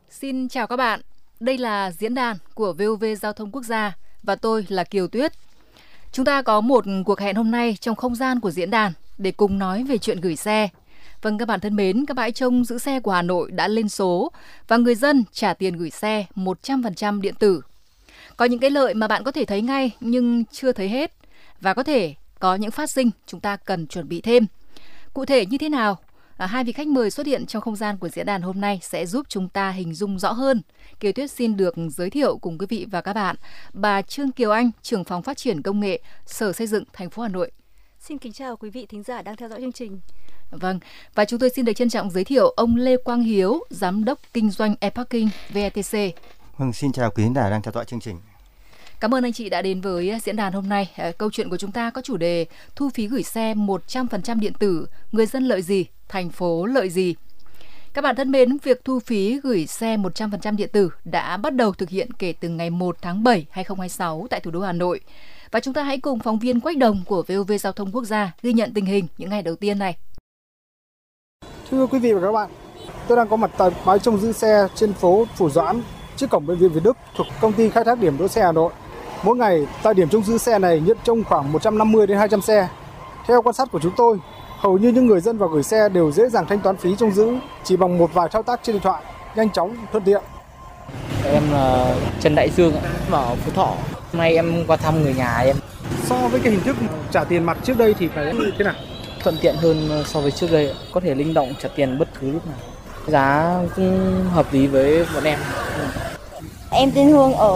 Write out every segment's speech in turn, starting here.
Xin chào các bạn, đây là diễn đàn của VOV Giao thông Quốc gia và tôi là Kiều Tuyết. Chúng ta có một cuộc hẹn hôm nay trong không gian của diễn đàn để cùng nói về chuyện gửi xe. Vâng, các bạn thân mến, các bãi trông giữ xe của Hà Nội đã lên số và người dân trả tiền gửi xe 100% điện tử. Có những cái lợi mà bạn có thể thấy ngay nhưng chưa thấy hết và có thể có những phát sinh chúng ta cần chuẩn bị thêm. Cụ thể như thế nào? Hai vị khách mời xuất hiện trong không gian của diễn đàn hôm nay sẽ giúp chúng ta hình dung rõ hơn. Kiều Tuyết xin được giới thiệu cùng quý vị và các bạn bà Trương Kiều Anh, trưởng phòng phát triển công nghệ, Sở Xây dựng thành phố Hà Nội. Xin kính chào quý vị thính giả đang theo dõi chương trình. Vâng, và chúng tôi xin được trân trọng giới thiệu ông Lê Quang Hiếu, giám đốc kinh doanh e-parking VETC. Vâng, xin chào quý thính giả đang theo dõi chương trình. Cảm ơn anh chị đã đến với diễn đàn hôm nay. Câu chuyện của chúng ta có chủ đề thu phí gửi xe 100% điện tử, người dân lợi gì, thành phố lợi gì. Các bạn thân mến, việc thu phí gửi xe 100% điện tử đã bắt đầu thực hiện kể từ ngày 1 tháng 7, 2026 tại thủ đô Hà Nội. Và chúng ta hãy cùng phóng viên Quách Đồng của VOV Giao thông Quốc gia ghi nhận tình hình những ngày đầu tiên này. Thưa quý vị và các bạn, tôi đang có mặt tại bãi trông giữ xe trên phố Phủ Doãn trước cổng bệnh viện Việt Đức thuộc công ty khai thác điểm đỗ xe Hà Nội. Mỗi ngày tại điểm trông giữ xe này nhận trông khoảng 150 đến 200 xe. Theo quan sát của chúng tôi, hầu như những người dân vào gửi xe đều dễ dàng thanh toán phí trông giữ chỉ bằng một vài thao tác trên điện thoại, nhanh chóng, thuận tiện. Em là Trần Đại Dương ở Phú Thọ. Hôm nay em qua thăm người nhà em. So với cái hình thức trả tiền mặt trước đây thì phải như thế nào? Thuận tiện hơn so với trước đây, có thể linh động trả tiền bất cứ lúc nào. Giá cũng hợp lý với bọn em. Em tên Hương ở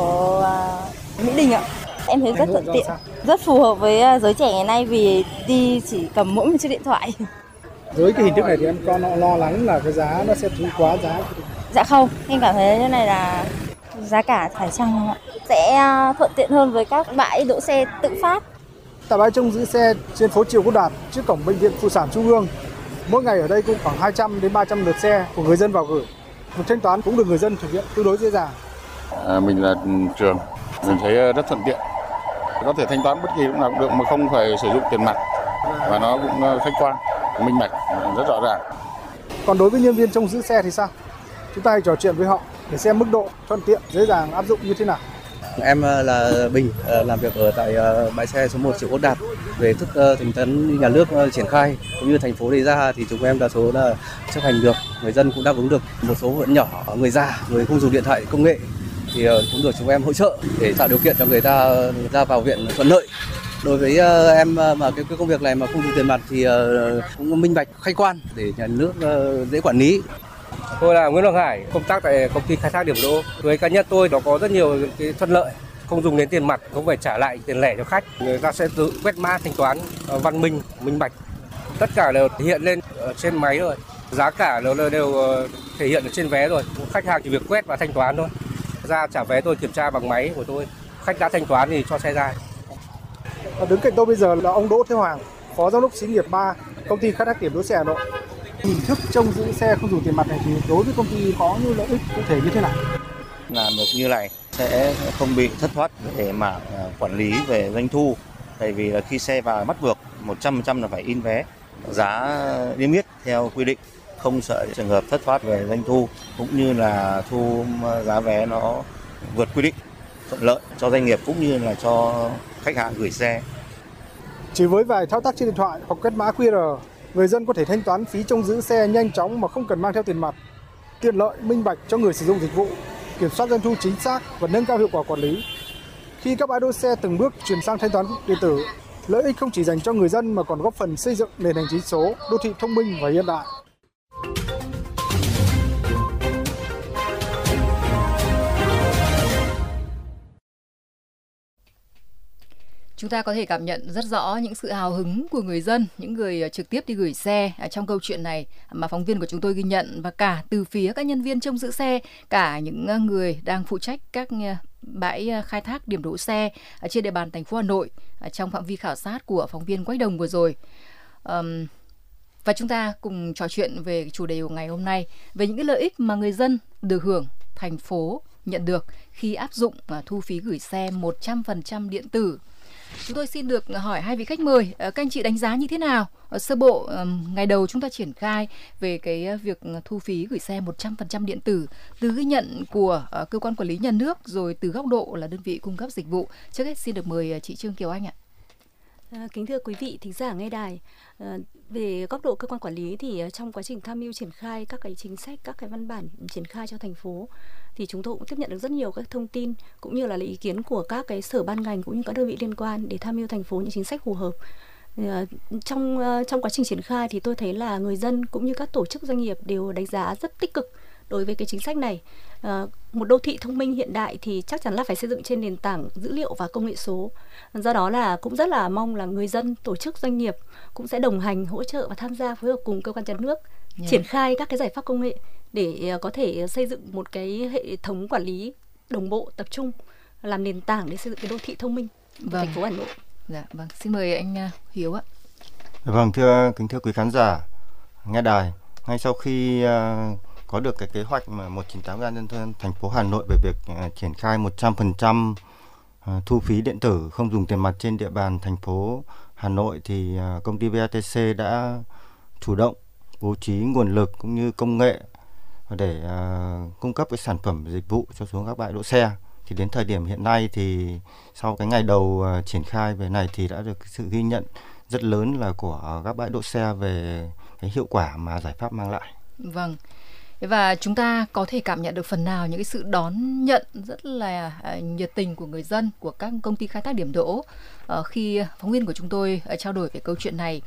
Mỹ Đình ạ. Em thấy rất thuận tiện, rất phù hợp với giới trẻ ngày nay vì đi chỉ cầm mỗi một chiếc điện thoại. Với cái hình thức này thì em có lo lắng là cái giá nó sẽ quá giá. Dạ không, em cảm thấy như này là giá cả phải chăng không ạ? Sẽ thuận tiện hơn với các bãi đỗ xe tự phát. Tại bãi trông giữ xe trên phố Triều Quốc Đạt trước cổng bệnh viện Phụ sản Trung ương, mỗi ngày ở đây cũng khoảng 200 đến 300 lượt xe của người dân vào gửi. Việc thanh toán cũng được người dân thực hiện tương đối dễ dàng. Mình là Trường, mình thấy rất thuận tiện. Có thể thanh toán bất kỳ lúc nào cũng được mà không phải sử dụng tiền mặt và nó cũng khách quan, minh bạch, rất rõ ràng. Còn đối với nhân viên trông giữ xe thì sao? Chúng ta hãy trò chuyện với họ để xem mức độ thuận tiện, dễ dàng áp dụng như thế nào. Em là Bình, làm việc ở tại bãi xe số 1 Triệu Quốc Đạt. Về thức thành tấn nhà nước triển khai cũng như thành phố đề ra thì chúng em đa số là chấp hành được, người dân cũng đáp ứng được. Một số vẫn nhỏ, người già, người không dùng điện thoại công nghệ thì cũng được chúng em hỗ trợ để tạo điều kiện cho người ta ra vào viện thuận lợi. Đối với em mà cái công việc này mà không dùng tiền mặt thì cũng minh bạch, khách quan để nhà nước dễ quản lý. Tôi là Nguyễn Hoàng Hải, công tác tại công ty khai thác điểm đỗ. Với cá nhân tôi nó có rất nhiều cái thuận lợi, không dùng đến tiền mặt, không phải trả lại tiền lẻ cho khách. Người ta sẽ tự quét mã thanh toán văn minh, minh bạch. Tất cả đều thể hiện lên trên máy rồi. Giá cả đều thể hiện ở trên vé rồi. Khách hàng chỉ việc quét và thanh toán thôi. Ra trả vé tôi kiểm tra bằng máy của tôi. Khách đã thanh toán thì cho xe ra. Đứng cạnh tôi bây giờ là ông Đỗ Thế Hoàng, Phó Giám đốc xí nghiệp 3, công ty khai thác điểm đỗ xe Hà Nội. Hình thức trông giữ xe không dùng tiền mặt này thì đối với công ty có những lợi ích cụ thể như thế nào? Làm được như này sẽ không bị thất thoát để mà quản lý về doanh thu. Tại vì là khi xe vào bắt buộc 100% là phải in vé, giá niêm yết theo quy định, không sợ trường hợp thất thoát về doanh thu cũng như là thu giá vé nó vượt quy định, thuận lợi cho doanh nghiệp cũng như là cho khách hàng gửi xe. Chỉ với vài thao tác trên điện thoại hoặc quét mã QR, người dân có thể thanh toán phí trông giữ xe nhanh chóng mà không cần mang theo tiền mặt, tiện lợi, minh bạch cho người sử dụng dịch vụ, kiểm soát doanh thu chính xác và nâng cao hiệu quả quản lý. Khi các bãi đỗ xe từng bước chuyển sang thanh toán điện tử, lợi ích không chỉ dành cho người dân mà còn góp phần xây dựng nền hành chính số, đô thị thông minh và hiện đại. Chúng ta có thể cảm nhận rất rõ những sự hào hứng của người dân, những người trực tiếp đi gửi xe trong câu chuyện này mà phóng viên của chúng tôi ghi nhận, và cả từ phía các nhân viên trông giữ xe, cả những người đang phụ trách các bãi khai thác điểm đỗ xe trên địa bàn thành phố Hà Nội trong phạm vi khảo sát của phóng viên Quách Đồng vừa rồi. Và chúng ta cùng trò chuyện về chủ đề của ngày hôm nay, về những cái lợi ích mà người dân được hưởng, thành phố nhận được khi áp dụng thu phí gửi xe 100% điện tử. Chúng tôi xin được hỏi hai vị khách mời, các anh chị đánh giá như thế nào sơ bộ ngày đầu chúng ta triển khai về cái việc thu phí gửi xe 100% điện tử, từ ghi nhận của cơ quan quản lý nhà nước rồi từ góc độ là đơn vị cung cấp dịch vụ. Trước hết xin được mời chị Trương Kiều Anh ạ. Kính thưa quý vị thính giả nghe đài, về góc độ cơ quan quản lý thì trong quá trình tham mưu triển khai các cái chính sách, các cái văn bản triển khai cho thành phố thì chúng tôi cũng tiếp nhận được rất nhiều các thông tin cũng như là ý kiến của các cái sở ban ngành cũng như các đơn vị liên quan để tham mưu thành phố những chính sách phù hợp. Trong quá trình triển khai thì tôi thấy là người dân cũng như các tổ chức doanh nghiệp đều đánh giá rất tích cực đối với cái chính sách này. Một đô thị thông minh hiện đại thì chắc chắn là phải xây dựng trên nền tảng dữ liệu và công nghệ số. Do đó là cũng rất là mong là người dân, tổ chức doanh nghiệp cũng sẽ đồng hành, hỗ trợ và tham gia phối hợp cùng cơ quan nhà nước triển khai các cái giải pháp công nghệ để có thể xây dựng một cái hệ thống quản lý đồng bộ, tập trung làm nền tảng để xây dựng cái đô thị thông minh của thành phố Hà Nội. Dạ, vâng, xin mời anh Hiếu ạ. Vâng, kính thưa quý khán giả nghe đài, ngay sau khi có được cái kế hoạch mà 198 Ủy ban nhân dân thành phố Hà Nội về việc triển khai 100% thu phí điện tử không dùng tiền mặt trên địa bàn thành phố Hà Nội thì công ty VATC đã chủ động bố trí nguồn lực cũng như công nghệ để cung cấp cái sản phẩm dịch vụ cho xuống các bãi đỗ xe. Thì đến thời điểm hiện nay thì sau cái ngày đầu triển khai về này thì đã được sự ghi nhận rất lớn là của các bãi đỗ xe về cái hiệu quả mà giải pháp mang lại. Vâng. Và chúng ta có thể cảm nhận được phần nào những cái sự đón nhận rất là nhiệt tình của người dân, của các công ty khai thác điểm đỗ khi phóng viên của chúng tôi trao đổi về câu chuyện này.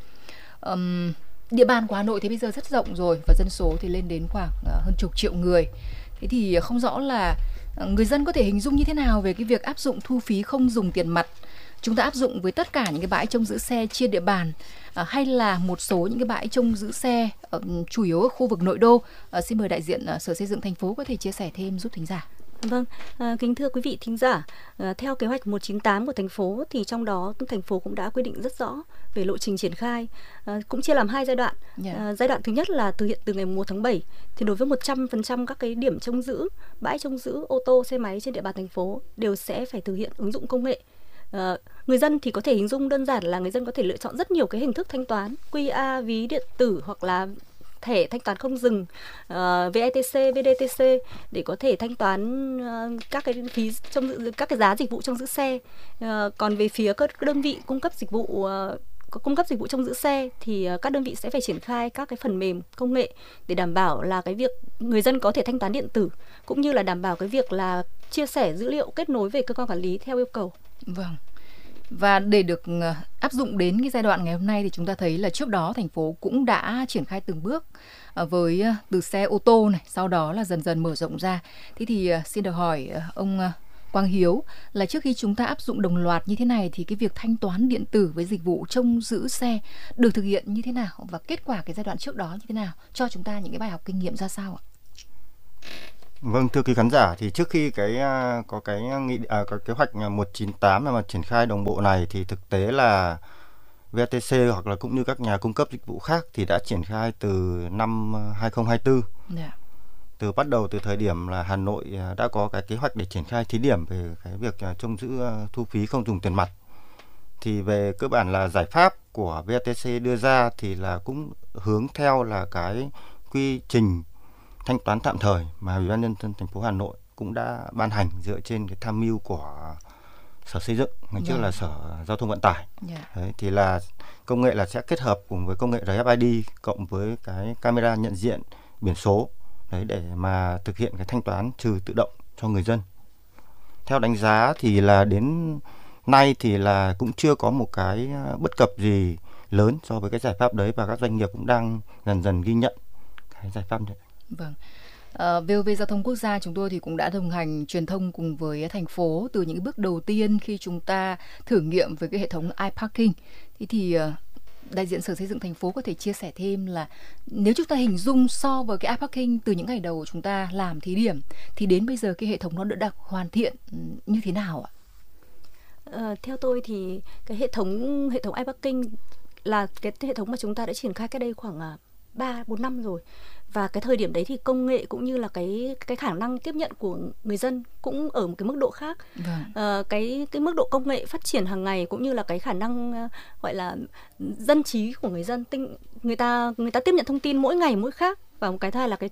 Địa bàn của Hà Nội thì bây giờ rất rộng rồi và dân số thì lên đến khoảng hơn chục triệu người. Thế thì không rõ là người dân có thể hình dung như thế nào về cái việc áp dụng thu phí không dùng tiền mặt. Chúng ta áp dụng với tất cả những cái bãi trông giữ xe trên địa bàn hay là một số những cái bãi trông giữ xe chủ yếu ở khu vực nội đô. Xin mời đại diện Sở Xây dựng thành phố có thể chia sẻ thêm giúp thính giả. Vâng, kính thưa quý vị thính giả, theo kế hoạch 198 của thành phố thì trong đó thành phố cũng đã quy định rất rõ về lộ trình triển khai, cũng chia làm 2 giai đoạn. Giai đoạn thứ nhất là thực hiện từ ngày 1 tháng 7 thì đối với 100% các cái điểm trông giữ, bãi trông giữ ô tô, xe máy trên địa bàn thành phố đều sẽ phải thực hiện ứng dụng công nghệ. Người dân thì có thể hình dung đơn giản là người dân có thể lựa chọn rất nhiều cái hình thức thanh toán, QR, ví điện tử hoặc là thẻ thanh toán không dừng, VETC, VDTC để có thể thanh toán các cái phí trông giữ, các cái giá dịch vụ trông giữ xe. Còn về phía các đơn vị cung cấp dịch vụ trông giữ xe thì các đơn vị sẽ phải triển khai các cái phần mềm công nghệ để đảm bảo là cái việc người dân có thể thanh toán điện tử cũng như là đảm bảo cái việc là chia sẻ dữ liệu kết nối về cơ quan quản lý theo yêu cầu. Vâng. Và để được áp dụng đến cái giai đoạn ngày hôm nay thì chúng ta thấy là trước đó thành phố cũng đã triển khai từng bước với từ xe ô tô này, sau đó là dần dần mở rộng ra. Thế thì xin được hỏi ông Quang Hiếu là trước khi chúng ta áp dụng đồng loạt như thế này thì cái việc thanh toán điện tử với dịch vụ trông giữ xe được thực hiện như thế nào và kết quả cái giai đoạn trước đó như thế nào, cho chúng ta những cái bài học kinh nghiệm ra sao ạ? Vâng, thưa quý khán giả, thì trước khi có kế hoạch 198 mà triển khai đồng bộ này thì thực tế là VATC hoặc là cũng như các nhà cung cấp dịch vụ khác thì đã triển khai từ năm 2024. Bắt đầu từ thời điểm là Hà Nội đã có cái kế hoạch để triển khai thí điểm về cái việc trông giữ thu phí không dùng tiền mặt. Thì về cơ bản là giải pháp của VATC đưa ra thì là cũng hướng theo là cái quy trình thanh toán tạm thời mà Ủy ban nhân dân thành phố Hà Nội cũng đã ban hành dựa trên cái tham mưu của Sở Xây dựng, ngày trước là Sở Giao thông Vận tải. Đấy, thì là công nghệ là sẽ kết hợp cùng với công nghệ RFID cộng với cái camera nhận diện biển số đấy để mà thực hiện cái thanh toán trừ tự động cho người dân. Theo đánh giá thì là đến nay thì là cũng chưa có một cái bất cập gì lớn so với cái giải pháp đấy và các doanh nghiệp cũng đang dần dần ghi nhận cái giải pháp này. Vâng. VOV Giao thông Quốc gia chúng tôi thì cũng đã đồng hành truyền thông cùng với thành phố từ những bước đầu tiên khi chúng ta thử nghiệm với cái hệ thống iParking. Thế thì đại diện Sở Xây dựng thành phố có thể chia sẻ thêm là nếu chúng ta hình dung so với cái iParking từ những ngày đầu chúng ta làm thí điểm thì đến bây giờ cái hệ thống nó đã được hoàn thiện như thế nào ạ? Theo tôi thì cái hệ thống iParking là cái hệ thống mà chúng ta đã triển khai cách đây khoảng 3-4 năm rồi. Và cái thời điểm đấy thì công nghệ cũng như là cái khả năng tiếp nhận của người dân cũng ở một cái mức độ khác. Cái mức độ công nghệ phát triển hàng ngày cũng như là cái khả năng gọi là dân trí của người dân, người ta tiếp nhận thông tin mỗi ngày mỗi khác. Và một cái thứ hai là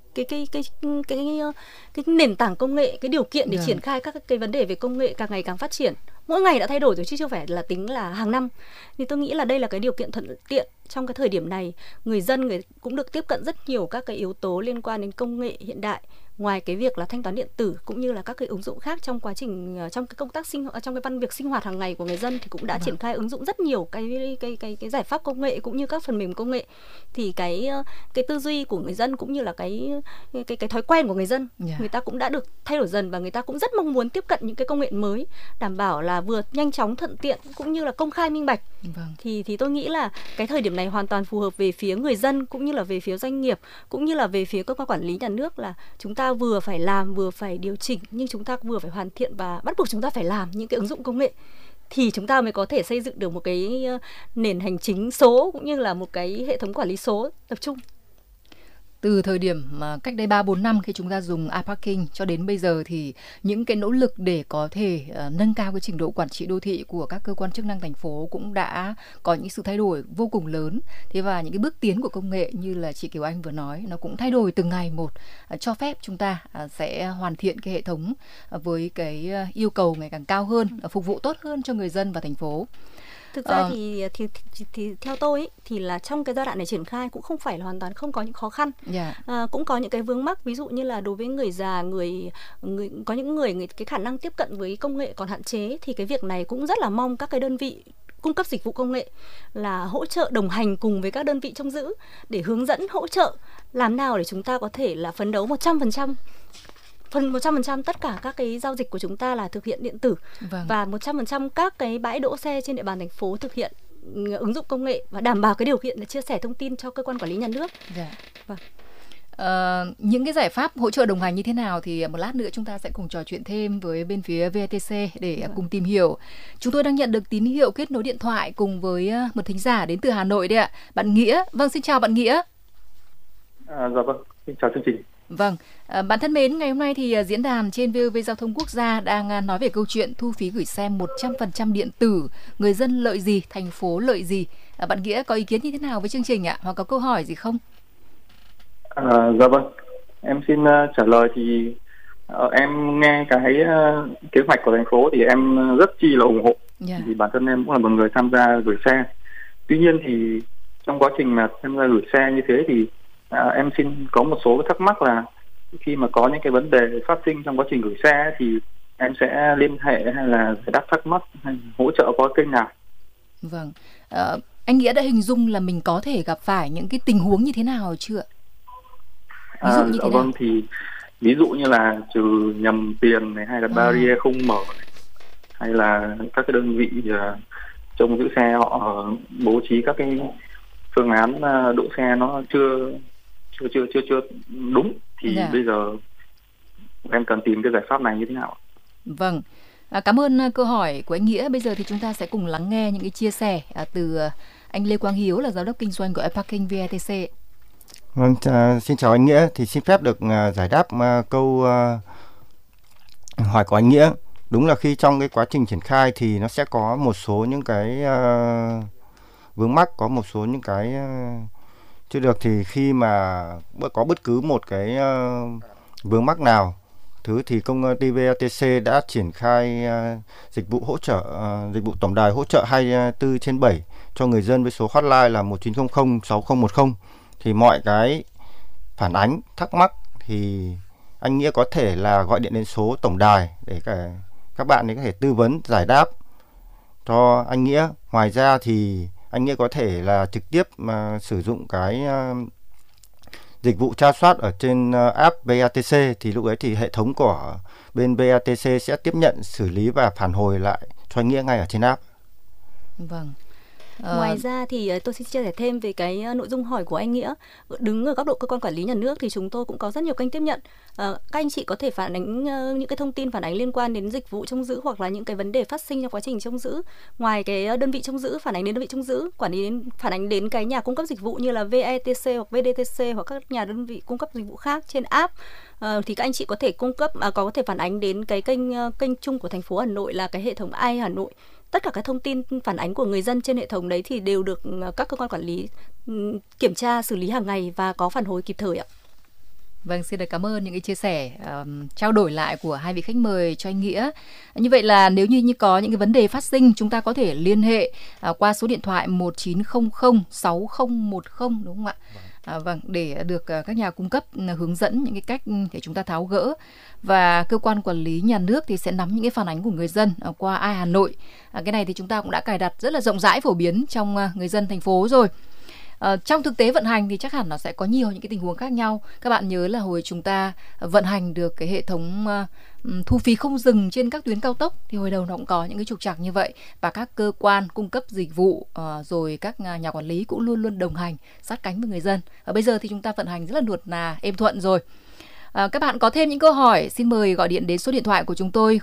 cái nền tảng công nghệ, cái điều kiện để triển khai các cái vấn đề về công nghệ càng ngày càng phát triển, mỗi ngày đã thay đổi rồi chứ chưa phải là tính là hàng năm. Thì tôi nghĩ là đây là cái điều kiện thuận tiện trong cái thời điểm này, người dân cũng được tiếp cận rất nhiều các cái yếu tố liên quan đến công nghệ hiện đại. Ngoài cái việc là thanh toán điện tử cũng như là các cái ứng dụng khác trong quá trình trong cái công tác trong cái văn việc sinh hoạt hàng ngày của người dân thì cũng đã triển khai ứng dụng rất nhiều cái giải pháp công nghệ cũng như các phần mềm công nghệ. Thì cái tư duy của người dân cũng như là cái thói quen của người dân, người ta cũng đã được thay đổi dần và người ta cũng rất mong muốn tiếp cận những cái công nghệ mới, đảm bảo là vừa nhanh chóng thuận tiện cũng như là công khai minh bạch. Thì tôi nghĩ là cái thời điểm này hoàn toàn phù hợp về phía người dân cũng như là về phía doanh nghiệp cũng như là về phía cơ quan quản lý nhà nước, là chúng ta vừa phải làm vừa phải điều chỉnh, nhưng chúng ta vừa phải hoàn thiện và bắt buộc chúng ta phải làm những cái ứng dụng công nghệ thì chúng ta mới có thể xây dựng được một cái nền hành chính số cũng như là một cái hệ thống quản lý số tập trung. Từ thời điểm mà cách đây 3-4 năm khi chúng ta dùng iParking cho đến bây giờ thì những cái nỗ lực để có thể nâng cao cái trình độ quản trị đô thị của các cơ quan chức năng thành phố cũng đã có những sự thay đổi vô cùng lớn. Thế và những cái bước tiến của công nghệ như là chị Kiều Anh vừa nói, nó cũng thay đổi từng ngày một, cho phép chúng ta sẽ hoàn thiện cái hệ thống với cái yêu cầu ngày càng cao hơn, phục vụ tốt hơn cho người dân và thành phố. Thực ra thì theo tôi ấy, thì là trong cái giai đoạn này triển khai cũng không phải là hoàn toàn không có những khó khăn. Cũng có những cái vướng mắc, ví dụ như là đối với người già, có những người cái khả năng tiếp cận với công nghệ còn hạn chế, thì cái việc này cũng rất là mong các cái đơn vị cung cấp dịch vụ công nghệ là hỗ trợ đồng hành cùng với các đơn vị trông giữ để hướng dẫn hỗ trợ làm nào để chúng ta có thể là phấn đấu 100% tất cả các cái giao dịch của chúng ta là thực hiện điện tử. Và 100% các cái bãi đỗ xe trên địa bàn thành phố thực hiện ứng dụng công nghệ và đảm bảo cái điều kiện để chia sẻ thông tin cho cơ quan quản lý nhà nước. Những cái giải pháp hỗ trợ đồng hành như thế nào thì một lát nữa chúng ta sẽ cùng trò chuyện thêm với bên phía VTC để cùng tìm hiểu. Chúng tôi đang nhận được tín hiệu kết nối điện thoại cùng với một thính giả đến từ Hà Nội đấy ạ, bạn Nghĩa. Vâng, xin chào bạn Nghĩa. Dạ vâng, xin chào chương trình. Vâng, bạn thân mến, ngày hôm nay thì diễn đàn trên VOV Giao thông Quốc gia đang nói về câu chuyện thu phí gửi xe 100% điện tử, người dân lợi gì, thành phố lợi gì. Bạn Nghĩa có ý kiến như thế nào với chương trình ạ? Hoặc có câu hỏi gì không? Dạ vâng, em xin trả lời thì em nghe cái kế hoạch của thành phố thì em rất chi là ủng hộ. Thì bản thân em cũng là một người tham gia gửi xe. Tuy nhiên thì trong quá trình mà tham gia gửi xe như thế thì em xin có một số thắc mắc là khi mà có những cái vấn đề phát sinh trong quá trình gửi xe thì em sẽ liên hệ hay là giải đáp thắc mắc hay hỗ trợ có kênh nào? Vâng, anh Nghĩa đã hình dung là mình có thể gặp phải những cái tình huống như thế nào chưa? Ví dụ như thế nào? Vâng, thì ví dụ như là trừ nhầm tiền này, hay là barrier không mở này, hay là các cái đơn vị trông giữ xe họ bố trí các cái phương án đỗ xe nó chưa đúng thì bây giờ em cần tìm cái giải pháp này như thế nào? Vâng, cảm ơn câu hỏi của anh Nghĩa. Bây giờ thì chúng ta sẽ cùng lắng nghe những cái chia sẻ từ anh Lê Quang Hiếu là giám đốc kinh doanh của iParking VTC. Vâng, xin chào anh Nghĩa. Thì xin phép được giải đáp câu hỏi của anh Nghĩa. Đúng là khi trong cái quá trình triển khai thì nó sẽ có một số những cái vướng mắc, có một số những cái chưa được. Thì khi mà có bất cứ một cái vướng mắc nào thì công ty VTC đã triển khai dịch vụ hỗ trợ, dịch vụ tổng đài hỗ trợ 24/7 cho người dân với số hotline là 1900 6010. Thì mọi cái phản ánh, thắc mắc thì anh Nghĩa có thể là gọi điện đến số tổng đài để các bạn ấy có thể tư vấn, giải đáp cho anh Nghĩa. Ngoài ra thì anh Nghĩa có thể là trực tiếp mà sử dụng cái dịch vụ tra soát ở trên app VATC, thì lúc ấy thì hệ thống của bên VATC sẽ tiếp nhận, xử lý và phản hồi lại cho anh Nghĩa ngay ở trên app. Vâng. Ngoài ra thì tôi xin chia sẻ thêm về cái nội dung hỏi của anh Nghĩa. Đứng ở góc độ cơ quan quản lý nhà nước thì chúng tôi cũng có rất nhiều kênh tiếp nhận. Các anh chị có thể phản ánh những cái thông tin phản ánh liên quan đến dịch vụ trông giữ hoặc là những cái vấn đề phát sinh trong quá trình trông giữ. Ngoài cái đơn vị trông giữ, phản ánh đến đơn vị trông giữ, phản ánh đến cái nhà cung cấp dịch vụ như là VETC hoặc VDTC hoặc các nhà đơn vị cung cấp dịch vụ khác trên app, thì các anh chị có thể có thể phản ánh đến cái kênh chung của thành phố Hà Nội là cái hệ thống AI Hà Nội. Tất cả các thông tin phản ánh của người dân trên hệ thống đấy thì đều được các cơ quan quản lý kiểm tra, xử lý hàng ngày và có phản hồi kịp thời ạ. Vâng, xin được cảm ơn những cái chia sẻ trao đổi lại của hai vị khách mời cho anh Nghĩa. Như vậy là nếu như có những cái vấn đề phát sinh, chúng ta có thể liên hệ qua số điện thoại 1900 6010, đúng không ạ? Vâng, để được các nhà cung cấp hướng dẫn những cái cách để chúng ta tháo gỡ. Và cơ quan quản lý nhà nước thì sẽ nắm những cái phản ánh của người dân qua AI Hà Nội. Cái này thì chúng ta cũng đã cài đặt rất là rộng rãi, phổ biến trong người dân thành phố rồi. Trong thực tế vận hành thì chắc hẳn nó sẽ có nhiều những cái tình huống khác nhau. Các bạn nhớ là hồi chúng ta vận hành được cái hệ thống thu phí không dừng trên các tuyến cao tốc thì hồi đầu nó cũng có những cái trục trặc như vậy, và các cơ quan cung cấp dịch vụ rồi các nhà quản lý cũng luôn luôn đồng hành sát cánh với người dân. Và bây giờ thì chúng ta vận hành rất là nuột nà, êm thuận rồi. Các bạn có thêm những câu hỏi, xin mời gọi điện đến số điện thoại của chúng tôi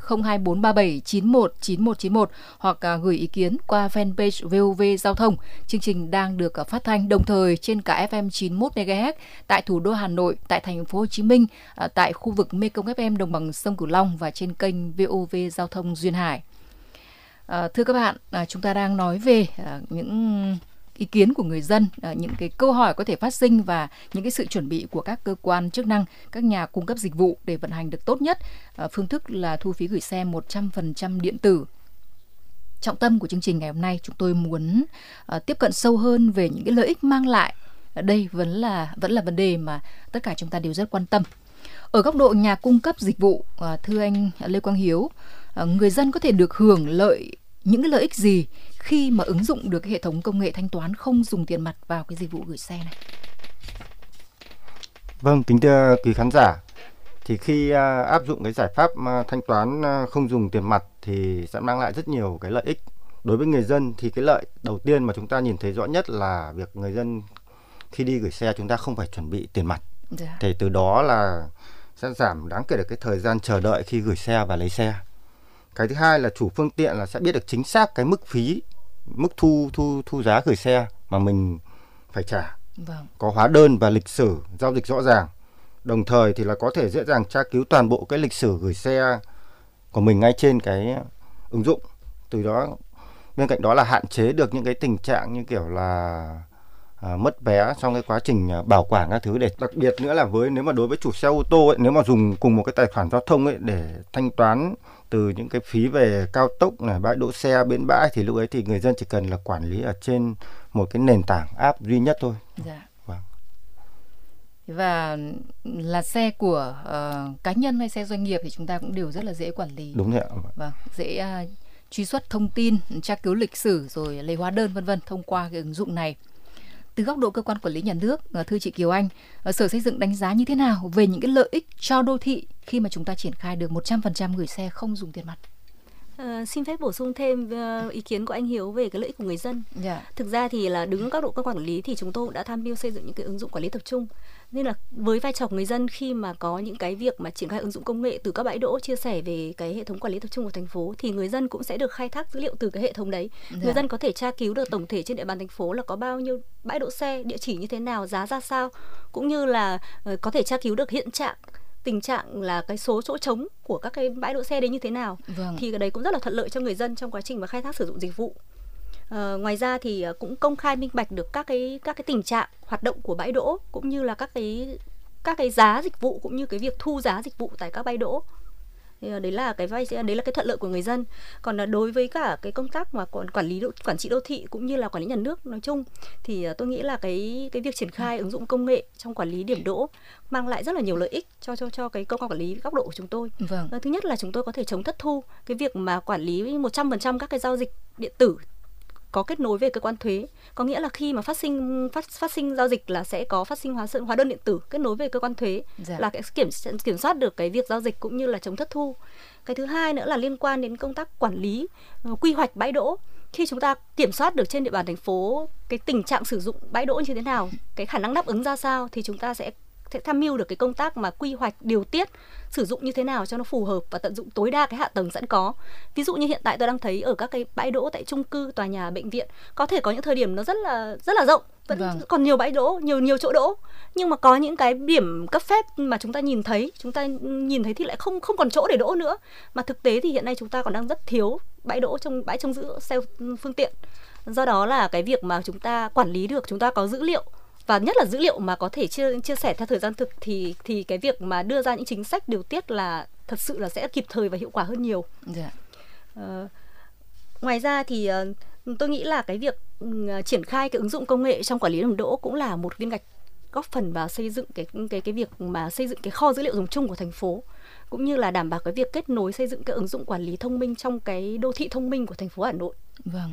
02437919191 hoặc gửi ý kiến qua fanpage VOV Giao thông. Chương trình đang được phát thanh đồng thời trên cả FM 91 MHz tại thủ đô Hà Nội, tại thành phố Hồ Chí Minh, tại khu vực Mekong FM đồng bằng sông Cửu Long và trên kênh VOV Giao thông Duyên Hải. Thưa các bạn, chúng ta đang nói về những ý kiến của người dân, những cái câu hỏi có thể phát sinh và những cái sự chuẩn bị của các cơ quan chức năng, các nhà cung cấp dịch vụ để vận hành được tốt nhất phương thức là thu phí gửi xe 100% điện tử. Trọng tâm của chương trình ngày hôm nay, chúng tôi muốn tiếp cận sâu hơn về những cái lợi ích mang lại. Đây vẫn là vấn đề mà tất cả chúng ta đều rất quan tâm. Ở góc độ nhà cung cấp dịch vụ, thưa anh Lê Quang Hiếu, người dân có thể được hưởng những cái lợi ích gì khi mà ứng dụng được hệ thống công nghệ thanh toán không dùng tiền mặt vào cái dịch vụ gửi xe này? Vâng, kính thưa quý khán giả, thì khi áp dụng cái giải pháp thanh toán không dùng tiền mặt thì sẽ mang lại rất nhiều cái lợi ích. Đối với người dân thì cái lợi đầu tiên mà chúng ta nhìn thấy rõ nhất là việc người dân khi đi gửi xe chúng ta không phải chuẩn bị tiền mặt. Thì từ đó là sẽ giảm đáng kể được cái thời gian chờ đợi khi gửi xe và lấy xe. Cái thứ hai là chủ phương tiện là sẽ biết được chính xác cái mức phí, mức thu giá gửi xe mà mình phải trả. Vâng. Có hóa đơn và lịch sử giao dịch rõ ràng. Đồng thời thì là có thể dễ dàng tra cứu toàn bộ cái lịch sử gửi xe của mình ngay trên cái ứng dụng. Từ đó bên cạnh đó là hạn chế được những cái tình trạng như kiểu là mất vé trong cái quá trình bảo quản các thứ. Để đặc biệt nữa là nếu mà đối với chủ xe ô tô ấy, nếu mà dùng cùng một cái tài khoản giao thông ấy để thanh toán từ những cái phí về cao tốc này, bãi đỗ xe, bến bãi, thì lúc ấy thì người dân chỉ cần là quản lý ở trên một cái nền tảng app duy nhất thôi. Dạ. Vâng. Và là xe của cá nhân hay xe doanh nghiệp thì chúng ta cũng đều rất là dễ quản lý. Đúng rồi ạ. Vâng, dễ truy xuất thông tin, tra cứu lịch sử rồi lấy hóa đơn vân vân thông qua cái ứng dụng này. Từ góc độ cơ quan quản lý nhà nước, thưa chị Kiều Anh, Sở Xây dựng đánh giá như thế nào về những cái lợi ích cho đô thị khi mà chúng ta triển khai được 100% gửi xe không dùng tiền mặt? Xin phép bổ sung thêm ý kiến của anh Hiếu về cái lợi ích của người dân. Thực ra thì là đứng ở góc độ cơ quan quản lý thì chúng tôi cũng đã tham mưu xây dựng những cái ứng dụng quản lý tập trung. Nên là với vai trò của người dân khi mà có những cái việc mà triển khai ứng dụng công nghệ từ các bãi đỗ, chia sẻ về cái hệ thống quản lý tập trung của thành phố, thì người dân cũng sẽ được khai thác dữ liệu từ cái hệ thống đấy. Người dân có thể tra cứu được tổng thể trên địa bàn thành phố là có bao nhiêu bãi đỗ xe, địa chỉ như thế nào, giá ra sao, cũng như là có thể tra cứu được tình trạng là cái số chỗ trống của các cái bãi đỗ xe đấy như thế nào. Thì cái đấy cũng rất là thuận lợi cho người dân trong quá trình mà khai thác sử dụng dịch vụ. Ngoài ra thì cũng công khai minh bạch được các cái tình trạng hoạt động của bãi đỗ, cũng như là các cái giá dịch vụ, cũng như cái việc thu giá dịch vụ tại các bãi đỗ. Đấy là cái thuận lợi của người dân. Còn đối với cả cái công tác mà quản trị đô thị cũng như là quản lý nhà nước nói chung thì tôi nghĩ là cái việc triển khai ứng dụng công nghệ trong quản lý điểm đỗ mang lại rất là nhiều lợi ích cho cái cơ quan quản lý góc độ của chúng tôi. Thứ nhất là chúng tôi có thể chống thất thu, cái việc mà quản lý 100% các cái giao dịch điện tử có kết nối về cơ quan thuế, có nghĩa là khi mà phát sinh giao dịch là sẽ có phát sinh hóa đơn điện tử kết nối về cơ quan thuế, là cái kiểm soát được cái việc giao dịch cũng như là chống thất thu. Cái thứ hai nữa là liên quan đến công tác quản lý quy hoạch bãi đỗ, khi chúng ta kiểm soát được trên địa bàn thành phố cái tình trạng sử dụng bãi đỗ như thế nào, cái khả năng đáp ứng ra sao, thì chúng ta sẽ tham mưu được cái công tác mà quy hoạch, điều tiết, sử dụng như thế nào cho nó phù hợp và tận dụng tối đa cái hạ tầng sẵn có. Ví dụ như hiện tại tôi đang thấy ở các cái bãi đỗ tại chung cư, tòa nhà, bệnh viện, có thể có những thời điểm nó rất là rộng, vẫn còn nhiều bãi đỗ, nhiều chỗ đỗ, nhưng mà có những cái điểm cấp phép mà chúng ta nhìn thấy thì lại không còn chỗ để đỗ nữa. Mà thực tế thì hiện nay chúng ta còn đang rất thiếu bãi đỗ bãi trông giữ xe phương tiện. Do đó là cái việc mà chúng ta quản lý được, chúng ta có dữ liệu, và nhất là dữ liệu mà có thể chia sẻ theo thời gian thực, thì cái việc mà đưa ra những chính sách điều tiết là thật sự là sẽ kịp thời và hiệu quả hơn nhiều. Ngoài ra thì tôi nghĩ là cái việc triển khai cái ứng dụng công nghệ trong quản lý điểm đỗ cũng là một viên gạch góp phần vào xây dựng cái việc mà xây dựng cái kho dữ liệu dùng chung của thành phố, cũng như là đảm bảo cái việc kết nối xây dựng cái ứng dụng quản lý thông minh trong cái đô thị thông minh của thành phố Hà Nội. Vâng.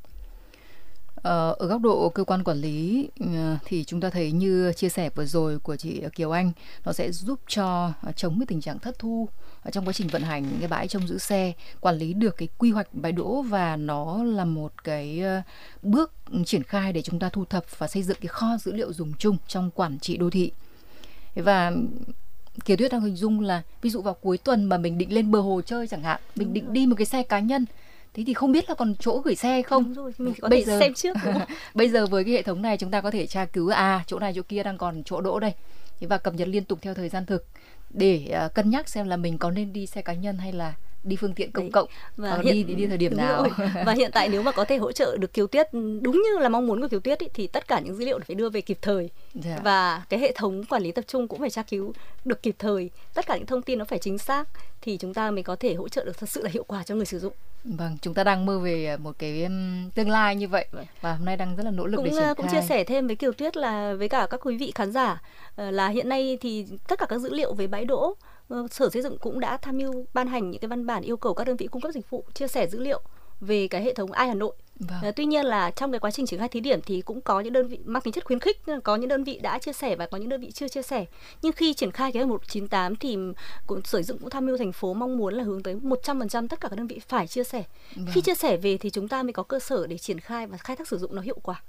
Ở góc độ cơ quan quản lý thì chúng ta thấy như chia sẻ vừa rồi của chị Kiều Anh, nó sẽ giúp cho chống cái tình trạng thất thu trong quá trình vận hành cái bãi trông giữ xe, quản lý được cái quy hoạch bãi đỗ, và nó là một cái bước triển khai để chúng ta thu thập và xây dựng cái kho dữ liệu dùng chung trong quản trị đô thị. Và Kiều Tuyết đang hình dung là ví dụ vào cuối tuần mà mình định lên bờ hồ chơi chẳng hạn, mình định đi một cái xe cá nhân, thế thì không biết là còn chỗ gửi xe không? Đúng rồi, mình có thể xem trước. Bây giờ với cái hệ thống này chúng ta có thể tra cứu chỗ này chỗ kia đang còn chỗ đỗ đây, và cập nhật liên tục theo thời gian thực để cân nhắc xem là mình có nên đi xe cá nhân hay là đi phương tiện công cộng, và đi thời điểm nào. Và hiện tại nếu mà có thể hỗ trợ được Kiều Tuyết đúng như là mong muốn của Kiều Tuyết thì tất cả những dữ liệu phải đưa về kịp thời. Và cái hệ thống quản lý tập trung cũng phải tra cứu được kịp thời, tất cả những thông tin nó phải chính xác, thì chúng ta mới có thể hỗ trợ được thật sự là hiệu quả cho người sử dụng. Vâng, chúng ta đang mơ về một cái tương lai như vậy, và hôm nay đang rất là nỗ lực để triển khai. Cũng chia sẻ thêm với Kiều Tuyết là với cả các quý vị khán giả là hiện nay thì tất cả các dữ liệu về bãi đỗ, Sở Xây dựng cũng đã tham mưu ban hành những cái văn bản yêu cầu các đơn vị cung cấp dịch vụ chia sẻ dữ liệu về cái hệ thống Ai Hà Nội. Tuy nhiên là trong cái quá trình triển khai thí điểm thì cũng có những đơn vị mang tính chất khuyến khích, có những đơn vị đã chia sẻ và có những đơn vị chưa chia sẻ. Nhưng khi triển khai cái 198 thì Sở Xây dựng cũng tham mưu thành phố mong muốn là hướng tới 100% tất cả các đơn vị phải chia sẻ. Khi chia sẻ về thì chúng ta mới có cơ sở để triển khai và khai thác sử dụng nó hiệu quả.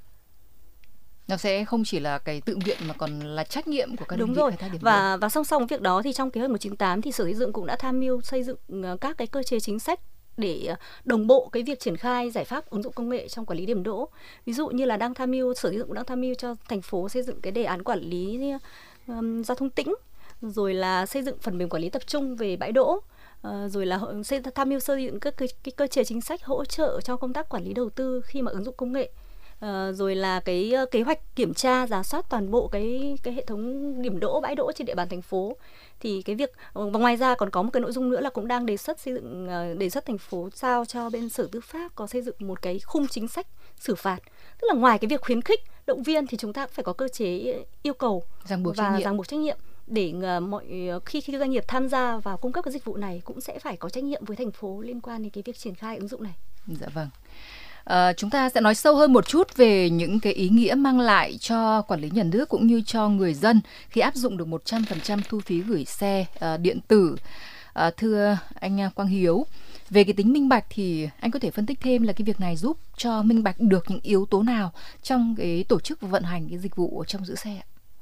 Nó sẽ không chỉ là cái tự nguyện mà còn là trách nhiệm của các đơn vị khai thác điểm. Và song song việc đó thì trong kế hoạch 198 thì Sở Xây dựng cũng đã tham mưu xây dựng các cái cơ chế chính sách để đồng bộ cái việc triển khai giải pháp ứng dụng công nghệ trong quản lý điểm đỗ. Ví dụ như là Sở Xây dựng cũng đang tham mưu cho thành phố xây dựng cái đề án quản lý giao thông tĩnh, rồi là xây dựng phần mềm quản lý tập trung về bãi đỗ, rồi là tham mưu xây dựng các cái cơ chế chính sách hỗ trợ cho công tác quản lý đầu tư khi mà ứng dụng công nghệ. Rồi là cái kế hoạch kiểm tra rà soát toàn bộ cái hệ thống điểm đỗ, bãi đỗ trên địa bàn thành phố. Thì cái việc và ngoài ra còn có một cái nội dung nữa là cũng đang đề xuất thành phố giao cho bên Sở Tư pháp có xây dựng một cái khung chính sách xử phạt. Tức là ngoài cái việc khuyến khích, động viên thì chúng ta cũng phải có cơ chế yêu cầu ràng buộc trách nhiệm để khi doanh nghiệp tham gia vào cung cấp cái dịch vụ này cũng sẽ phải có trách nhiệm với thành phố liên quan đến cái việc triển khai ứng dụng này. Dạ vâng. Chúng ta sẽ nói sâu hơn một chút về những cái ý nghĩa mang lại cho quản lý nhà nước cũng như cho người dân khi áp dụng được 100% thu phí gửi xe điện tử. Thưa anh Quang Hiếu, về cái tính minh bạch thì anh có thể phân tích thêm là cái việc này giúp cho minh bạch được những yếu tố nào trong cái tổ chức và vận hành cái dịch vụ trong giữ xe?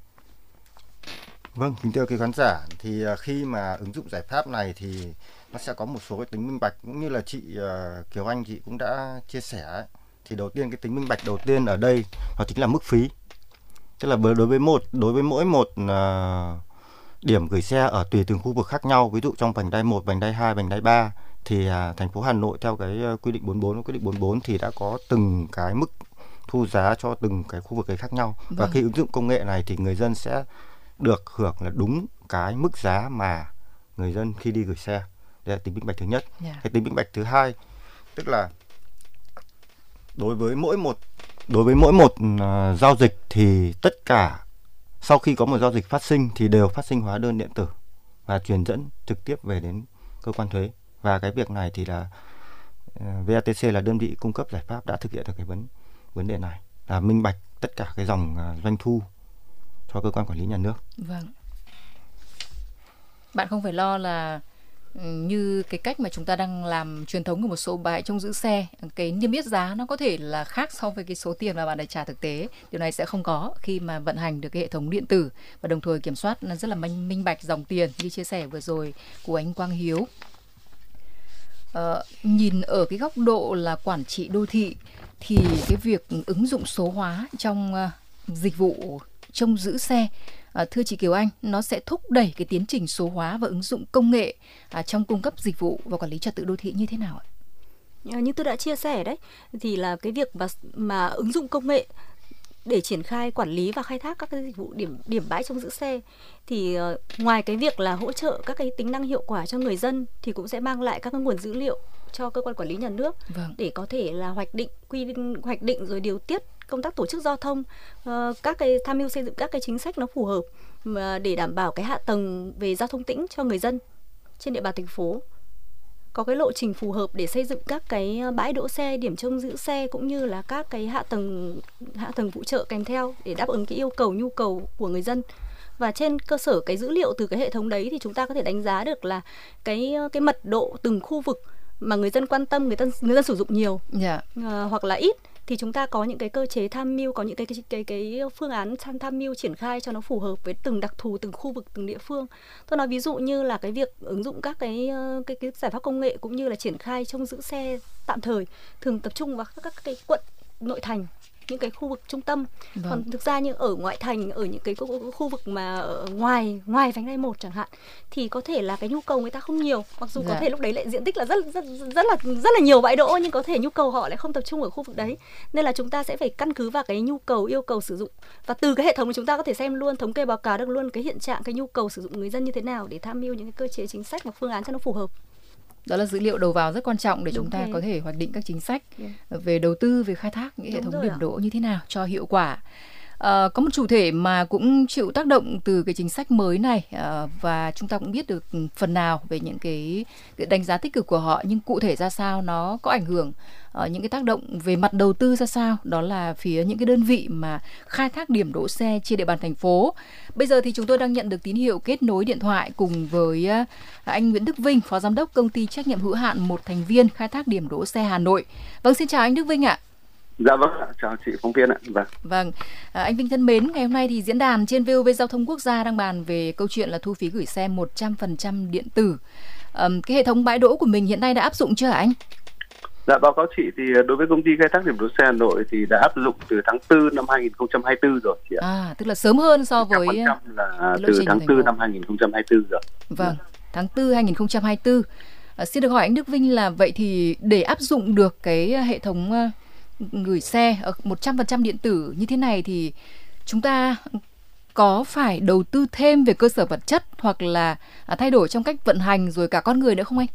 Vâng, kính thưa quý khán giả, thì khi mà ứng dụng giải pháp này thì nó sẽ có một số cái tính minh bạch, cũng như là chị Kiều Anh chị cũng đã chia sẻ ấy. Thì đầu tiên cái tính minh bạch đầu tiên ở đây nó chính là mức phí. Tức là đối với mỗi một điểm gửi xe ở tùy từng khu vực khác nhau, ví dụ trong vành đai 1, vành đai 2, vành đai 3 thì thành phố Hà Nội theo cái quy định 44 thì đã có từng cái mức thu giá cho từng cái khu vực ấy khác nhau. Và khi ứng dụng công nghệ này thì người dân sẽ được hưởng là đúng cái mức giá mà người dân khi đi gửi xe. Đây là tính minh bạch thứ nhất. Cái tính minh bạch thứ hai tức là đối với mỗi một giao dịch thì tất cả sau khi có một giao dịch phát sinh thì đều phát sinh hóa đơn điện tử và truyền dẫn trực tiếp về đến cơ quan thuế. Và cái việc này thì là VATC là đơn vị cung cấp giải pháp đã thực hiện được cái vấn đề này, là minh bạch tất cả cái dòng doanh thu cho cơ quan quản lý nhà nước. Vâng. Bạn không phải lo là như cái cách mà chúng ta đang làm truyền thống của một số bãi trông giữ xe, cái niêm yết giá nó có thể là khác so với cái số tiền mà bạn đã trả thực tế. Điều này sẽ không có khi mà vận hành được cái hệ thống điện tử và đồng thời kiểm soát rất là minh bạch dòng tiền như chia sẻ vừa rồi của anh Quang Hiếu. Nhìn ở cái góc độ là quản trị đô thị thì cái việc ứng dụng số hóa trong dịch vụ trông giữ xe, thưa chị Kiều Anh, nó sẽ thúc đẩy cái tiến trình số hóa và ứng dụng công nghệ trong cung cấp dịch vụ và quản lý trật tự đô thị như thế nào ạ? Như tôi đã chia sẻ đấy, thì là cái việc mà ứng dụng công nghệ để triển khai quản lý và khai thác các cái dịch vụ điểm bãi trông giữ xe thì ngoài cái việc là hỗ trợ các cái tính năng hiệu quả cho người dân thì cũng sẽ mang lại các cái nguồn dữ liệu cho cơ quan quản lý nhà nước để có thể là hoạch định rồi điều tiết công tác tổ chức giao thông, các cái tham mưu xây dựng các cái chính sách nó phù hợp để đảm bảo cái hạ tầng về giao thông tĩnh cho người dân trên địa bàn thành phố. Có cái lộ trình phù hợp để xây dựng các cái bãi đỗ xe, điểm trông giữ xe cũng như là các cái hạ tầng phụ trợ kèm theo để đáp ứng cái yêu cầu nhu cầu của người dân. Và trên cơ sở cái dữ liệu từ cái hệ thống đấy thì chúng ta có thể đánh giá được là cái mật độ từng khu vực mà người dân quan tâm, người dân sử dụng nhiều hoặc là ít, thì chúng ta có những cái cơ chế tham mưu, có những cái phương án tham mưu triển khai cho nó phù hợp với từng đặc thù, từng khu vực, từng địa phương. Tôi nói ví dụ như là cái việc ứng dụng các cái giải pháp công nghệ cũng như là triển khai trông giữ xe tạm thời thường tập trung vào các cái quận nội thành, những cái khu vực trung tâm. Còn thực ra như ở ngoại thành, ở những cái khu vực mà ở ngoài vành đai 1 chẳng hạn, thì có thể là cái nhu cầu người ta không nhiều, mặc dù có thể lúc đấy lại diện tích là rất là nhiều bãi đỗ, nhưng có thể nhu cầu họ lại không tập trung ở khu vực đấy, nên là chúng ta sẽ phải căn cứ vào cái nhu cầu, yêu cầu sử dụng, và từ cái hệ thống này chúng ta có thể xem luôn, thống kê báo cáo được luôn cái hiện trạng, cái nhu cầu sử dụng người dân như thế nào để tham mưu những cái cơ chế chính sách và phương án cho nó phù hợp. Đó là dữ liệu đầu vào rất quan trọng để chúng ta có thể hoạch định các chính sách về đầu tư, về khai thác những hệ thống điểm đỗ như thế nào cho hiệu quả. Có một chủ thể mà cũng chịu tác động từ cái chính sách mới này, và chúng ta cũng biết được phần nào về những cái đánh giá tích cực của họ, nhưng cụ thể ra sao, nó có ảnh hưởng những cái tác động về mặt đầu tư ra sao, đó là phía những cái đơn vị mà khai thác điểm đỗ xe trên địa bàn thành phố. Bây giờ thì chúng tôi đang nhận được tín hiệu kết nối điện thoại cùng với anh Nguyễn Đức Vinh, Phó Giám đốc Công ty Trách nhiệm hữu hạn một thành viên khai thác điểm đỗ xe Hà Nội. Vâng, xin chào anh Đức Vinh ạ. Dạ vâng, chào chị phóng viên ạ. Vâng, anh Vinh thân mến, ngày hôm nay thì diễn đàn trên VOV Giao thông Quốc gia đang bàn về câu chuyện là thu phí gửi xe 100% điện tử. Cái hệ thống bãi đỗ của mình hiện nay đã áp dụng chưa hả anh? Dạ, báo cáo chị thì đối với công ty khai thác điểm đỗ xe Hà Nội thì đã áp dụng từ tháng 4 năm 2024 rồi chị ạ. Tức là sớm hơn so với là từ tháng 4 năm 2024 rồi. Vâng, tháng 4 2024. Xin được hỏi anh Đức Vinh là vậy thì để áp dụng được cái hệ thống gửi xe 100% điện tử như thế này thì chúng ta có phải đầu tư thêm về cơ sở vật chất hoặc là thay đổi trong cách vận hành rồi cả con người nữa không anh?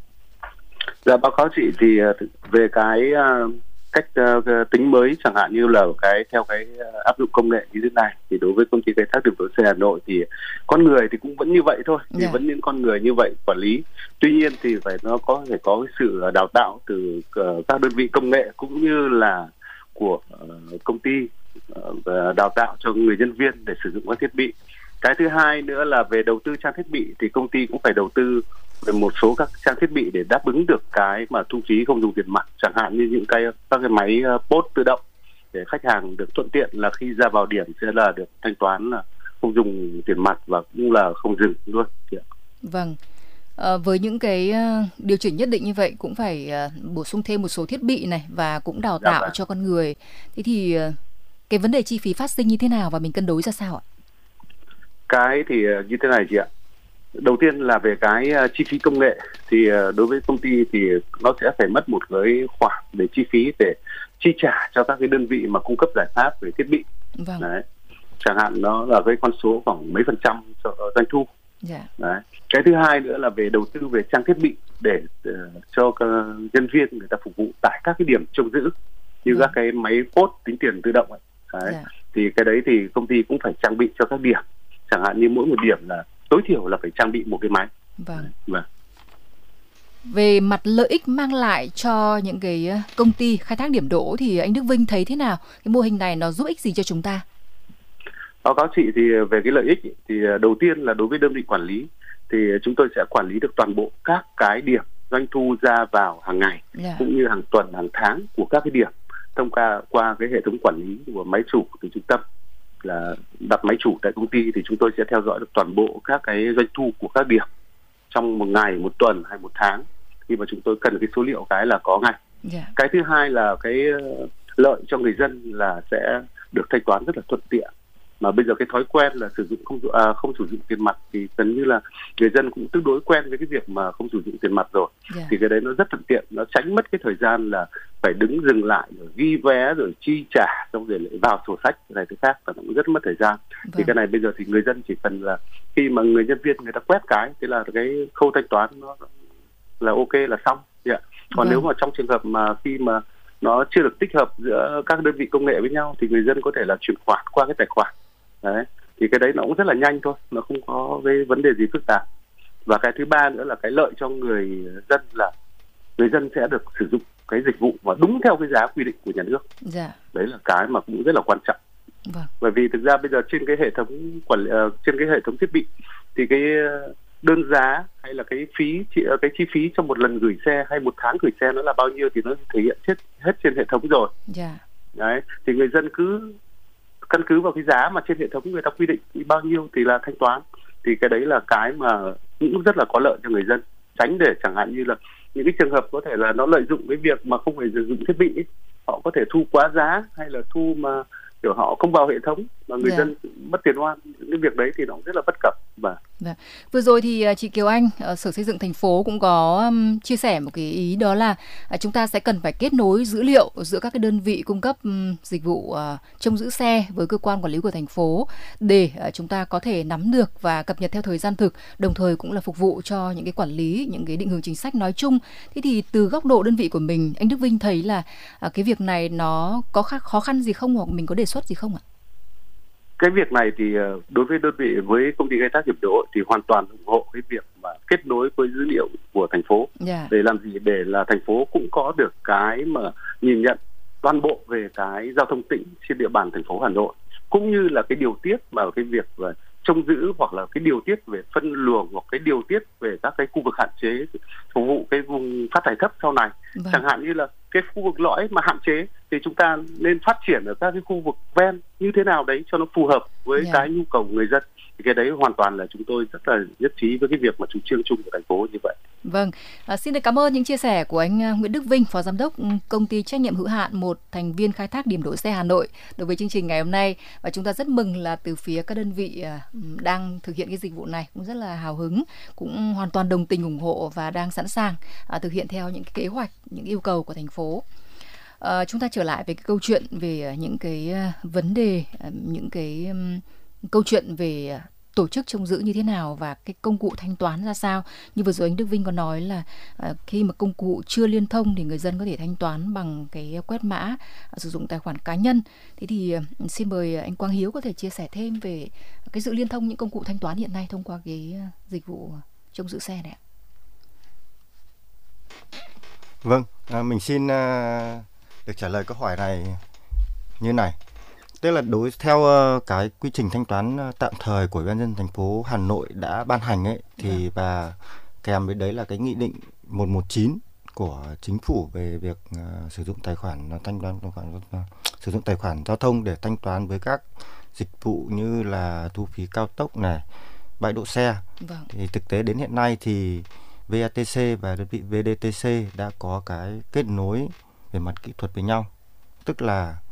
Dạ, báo cáo chị thì về cái cách tính mới chẳng hạn như là theo cái áp dụng công nghệ như thế này thì đối với công ty khai thác điểm đỗ xe Hà Nội thì con người thì cũng vẫn như vậy thôi, thì vẫn những con người như vậy quản lý. Tuy nhiên thì phải có cái sự đào tạo từ các đơn vị công nghệ cũng như là của công ty đào tạo cho người nhân viên để sử dụng các thiết bị. Cái thứ hai nữa là về đầu tư trang thiết bị thì công ty cũng phải đầu tư về một số các trang thiết bị để đáp ứng được cái mà thu phí không dùng tiền mặt, chẳng hạn như những các cái máy POS tự động để khách hàng được thuận tiện là khi ra vào điểm sẽ là được thanh toán là không dùng tiền mặt và cũng là không dừng luôn. Vâng. Với những cái điều chỉnh nhất định như vậy cũng phải bổ sung thêm một số thiết bị này và cũng đào tạo cho con người. Thế thì cái vấn đề chi phí phát sinh như thế nào và mình cân đối ra sao ạ? Cái thì như thế này chị ạ. Đầu tiên là về cái chi phí công nghệ thì đối với công ty thì nó sẽ phải mất một cái khoản để chi phí để chi trả cho các cái đơn vị mà cung cấp giải pháp về thiết bị. Đấy. Chẳng hạn nó là cái con số khoảng mấy % cho doanh thu. Đấy. Cái thứ hai nữa là về đầu tư về trang thiết bị để cho nhân viên người ta phục vụ tại các cái điểm trông giữ như các cái máy POS tính tiền tự động ấy. Đấy. Thì cái đấy thì công ty cũng phải trang bị cho các điểm, chẳng hạn như mỗi một điểm là tối thiểu là phải trang bị một cái máy. Vâng. Về mặt lợi ích mang lại cho những cái công ty khai thác điểm đỗ thì anh Đức Vinh thấy thế nào? Cái mô hình này nó giúp ích gì cho chúng ta? Báo cáo chị thì về cái lợi ích thì đầu tiên là đối với đơn vị quản lý thì chúng tôi sẽ quản lý được toàn bộ các cái điểm doanh thu ra vào hàng ngày, cũng như hàng tuần, hàng tháng của các cái điểm thông qua cái hệ thống quản lý của máy chủ từ trung tâm. Là đặt máy chủ tại công ty thì chúng tôi sẽ theo dõi được toàn bộ các cái doanh thu của các điểm trong một ngày, một tuần hay một tháng, khi mà chúng tôi cần cái số liệu cái là có ngay. Cái thứ hai là cái lợi cho người dân là sẽ được thanh toán rất là thuận tiện. Mà bây giờ cái thói quen là không sử dụng tiền mặt thì gần như là người dân cũng tương đối quen với cái việc mà không sử dụng tiền mặt rồi. Thì cái đấy nó rất thuận tiện, nó tránh mất cái thời gian là phải đứng dừng lại rồi ghi vé rồi chi trả xong rồi lại vào sổ sách này thứ khác, và nó cũng rất mất thời gian. Thì cái này bây giờ thì người dân chỉ cần là khi mà người nhân viên người ta quét cái, thế là cái khâu thanh toán nó là ok, là xong. Còn nếu mà trong trường hợp mà khi mà nó chưa được tích hợp giữa các đơn vị công nghệ với nhau thì người dân có thể là chuyển khoản qua cái tài khoản. Đấy, thì cái đấy nó cũng rất là nhanh thôi, nó không có cái vấn đề gì phức tạp. Và cái thứ ba nữa là cái lợi cho người dân là người dân sẽ được sử dụng cái dịch vụ mà đúng theo cái giá quy định của nhà nước. Đấy là cái mà cũng rất là quan trọng. Bởi vì thực ra bây giờ trên cái hệ thống trên cái hệ thống thiết bị thì cái đơn giá hay là cái chi phí trong một lần gửi xe hay một tháng gửi xe nó là bao nhiêu thì nó thể hiện hết trên hệ thống rồi. Đấy, thì người dân cứ căn cứ vào cái giá mà trên hệ thống người ta quy định thì bao nhiêu thì là thanh toán. Thì cái đấy là cái mà cũng rất là có lợi cho người dân, tránh để chẳng hạn như là những cái trường hợp có thể là nó lợi dụng cái việc mà không phải sử dụng thiết bị ấy. Họ có thể thu quá giá hay là thu mà kiểu họ không vào hệ thống mà người dân mất tiền oan. Những cái việc đấy thì nó cũng rất là bất cập. Vừa rồi thì chị Kiều Anh ở Sở Xây dựng thành phố cũng có chia sẻ một cái ý, đó là chúng ta sẽ cần phải kết nối dữ liệu giữa các cái đơn vị cung cấp dịch vụ trông giữ xe với cơ quan quản lý của thành phố để chúng ta có thể nắm được và cập nhật theo thời gian thực, đồng thời cũng là phục vụ cho những cái quản lý, những cái định hướng chính sách nói chung. Thế thì từ góc độ đơn vị của mình, anh Đức Vinh thấy là cái việc này nó có khó khăn gì không, hoặc mình có đề xuất gì không ạ? Cái việc này thì đối với đơn vị, với công ty khai thác điểm đỗ thì hoàn toàn ủng hộ cái việc mà kết nối với dữ liệu của thành phố. Để làm gì? Để là thành phố cũng có được cái mà nhìn nhận toàn bộ về cái giao thông tĩnh trên địa bàn thành phố Hà Nội, cũng như là cái điều tiết mà cái việc trông giữ, hoặc là cái điều tiết về phân luồng, hoặc cái điều tiết về các cái khu vực hạn chế phục vụ cái vùng phát thải thấp sau này. Chẳng hạn như là cái khu vực lõi mà hạn chế thì chúng ta nên phát triển ở các cái khu vực ven như thế nào đấy cho nó phù hợp với cái nhu cầu của người dân. Thì cái đấy hoàn toàn là chúng tôi rất là nhất trí với cái việc mà chủ trương chung của thành phố như vậy. Xin được cảm ơn những chia sẻ của anh Nguyễn Đức Vinh, Phó Giám đốc Công ty trách nhiệm hữu hạn một thành viên khai thác điểm đỗ xe Hà Nội đối với chương trình ngày hôm nay. Và chúng ta rất mừng là từ phía các đơn vị đang thực hiện cái dịch vụ này cũng rất là hào hứng, cũng hoàn toàn đồng tình ủng hộ và đang sẵn sàng thực hiện theo những cái kế hoạch, những yêu cầu của thành phố. Chúng ta trở lại về cái câu chuyện về những cái vấn đề, những cái câu chuyện về tổ chức trông giữ như thế nào và cái công cụ thanh toán ra sao. Như vừa rồi anh Đức Vinh có nói là khi mà công cụ chưa liên thông thì người dân có thể thanh toán bằng cái quét mã, sử dụng tài khoản cá nhân. Thế thì xin mời anh Quang Hiếu có thể chia sẻ thêm về cái sự liên thông những công cụ thanh toán hiện nay thông qua cái dịch vụ trông giữ xe này. Vâng, mình xin được trả lời câu hỏi này như này. Tức là theo cái quy trình thanh toán tạm thời của Ủy ban nhân dân thành phố Hà Nội đã ban hành ấy, thì và kèm với đấy là cái nghị định 119 của chính phủ về việc sử dụng tài khoản sử dụng tài khoản giao thông để thanh toán với các dịch vụ như là thu phí cao tốc này, bãi đỗ xe. Thì thực tế đến hiện nay thì VATC và đơn vị VDTC đã có cái kết nối về mặt kỹ thuật với nhau, tức là